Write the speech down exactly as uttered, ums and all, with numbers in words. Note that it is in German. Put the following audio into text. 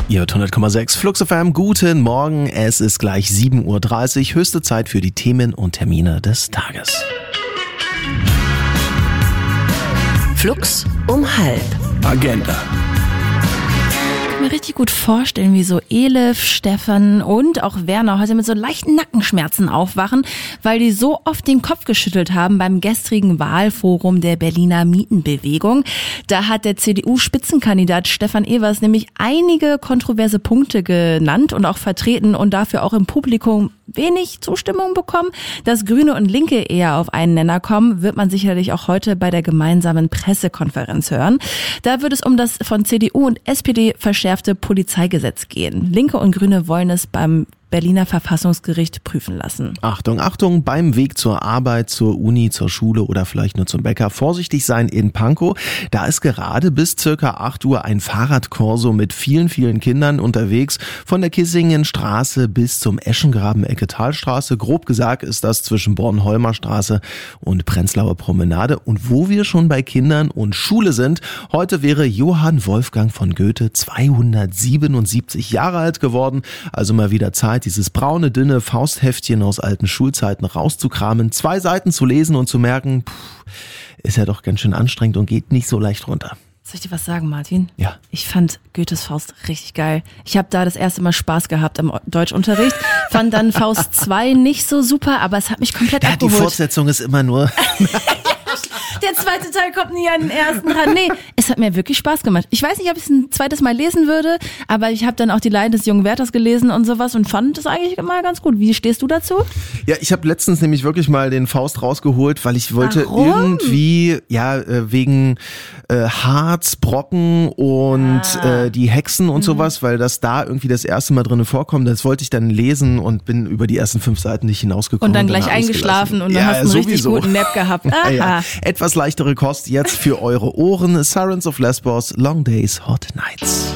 Ihr hört hundert Komma sechs Flux F M. Guten Morgen, es ist gleich sieben Uhr dreißig. Höchste Zeit für die Themen und Termine des Tages. Flux um halb. Agenda. Ich kann mir richtig gut vorstellen, wie so Elif, Stefan und auch Werner heute mit so leichten Nackenschmerzen aufwachen, weil die so oft den Kopf geschüttelt haben beim gestrigen Wahlforum der Berliner Mietenbewegung. Da hat der C D U-Spitzenkandidat Stefan Evers nämlich einige kontroverse Punkte genannt und auch vertreten und dafür auch im Publikum wenig Zustimmung bekommen. Dass Grüne und Linke eher auf einen Nenner kommen, wird man sicherlich auch heute bei der gemeinsamen Pressekonferenz hören. Da wird es um das von C D U und S P D verschärfte Polizeigesetz gehen. Linke und Grüne wollen es beim Berliner Verfassungsgericht prüfen lassen. Achtung, Achtung, beim Weg zur Arbeit, zur Uni, zur Schule oder vielleicht nur zum Bäcker. Vorsichtig sein in Pankow. Da ist gerade bis circa acht Uhr ein Fahrradkorso mit vielen, vielen Kindern unterwegs. Von der Kissingenstraße bis zum Eschengraben Ecke Talstraße. Grob gesagt ist das zwischen Bornholmer Straße und Prenzlauer Promenade. Und wo wir schon bei Kindern und Schule sind, heute wäre Johann Wolfgang von Goethe zweihundertsiebenundsiebzig Jahre alt geworden. Also mal wieder Zeit, dieses braune, dünne Faustheftchen aus alten Schulzeiten rauszukramen, zwei Seiten zu lesen und zu merken, pff, ist ja doch ganz schön anstrengend und geht nicht so leicht runter. Soll ich dir was sagen, Martin? Ja. Ich fand Goethes Faust richtig geil. Ich habe da das erste Mal Spaß gehabt am Deutschunterricht. Fand dann Faust zwei nicht so super, aber es hat mich komplett ja, abgeholt. Die Fortsetzung ist immer nur... Der zweite Teil kommt nie an den ersten ran. Nee, es hat mir wirklich Spaß gemacht. Ich weiß nicht, ob ich es ein zweites Mal lesen würde, aber ich habe dann auch die Leiden des jungen Werthers gelesen und sowas und fand es eigentlich immer ganz gut. Wie stehst du dazu? Ja, ich habe letztens nämlich wirklich mal den Faust rausgeholt, weil ich wollte Warum? irgendwie, ja, äh, wegen äh, Harz, Brocken und Ah. äh, die Hexen und Mhm. sowas, weil das da irgendwie das erste Mal drin vorkommt. Das wollte ich dann lesen und bin über die ersten fünf Seiten nicht hinausgekommen. Und dann gleich hab ich's eingeschlafen gelassen. und dann ja, hast du einen richtig sowieso. guten Nap gehabt. Aha. Ja, etwas leichtere Kost jetzt für eure Ohren. Sirens of Lesbos, Long Days, Hot Nights.